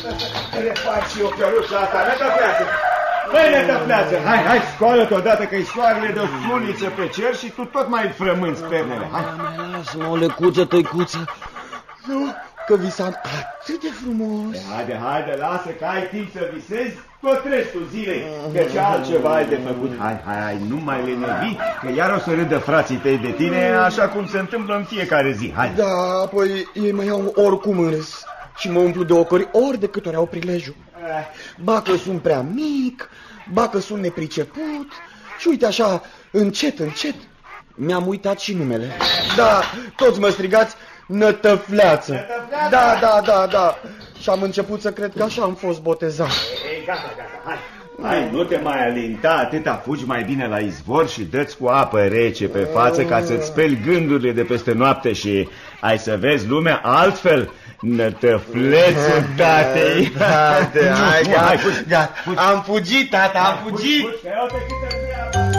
Le fac și eu căruța asta, Nătăfleață. Băi, Nătăfleață, hai, scoală-te odată că-i soarele de o suliță pe cer și tu tot mai frămânți pernele. Hai. Lasă-mă, o lecuță, tăicuță. Nu, că visam atât de frumos. Haide, lasă că ai timp să visezi tot restul zilei, că ce altceva ai de făcut. Hai, nu mai lenevi, că iar o să râdă frații tăi de tine, așa cum se întâmplă în fiecare zi. Hai. Da, apoi ei mă iau oricum în râs și mă umplu de ocări ori de câte ori au prilejul. Ba că sunt prea mic, ba că sunt nepriceput și uite așa, încet, mi-am uitat și numele. Da, toți mă strigați Nătăfleață. Da. Și am început să cred că așa am fost botezat. Ei, gata, hai, nu te mai alinta atâta, fugi mai bine la izvor și dă-ți cu apă rece pe față ca să-ți speli gândurile de peste noapte și ai să vezi lumea altfel. Nătăflețul tatei. Hai, gata. Am fugit, tata, am fugit.